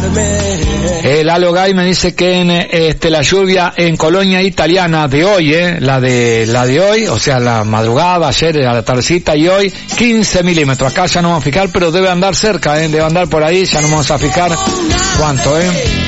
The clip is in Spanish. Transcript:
Lalo Gay me dice que en la lluvia en Colonia Italiana de hoy, la de hoy, o sea, la madrugada, ayer, a la tardecita y hoy, 15 milímetros. Acá ya no vamos a fijar, pero debe andar cerca, debe andar por ahí, ya no vamos a fijar cuánto,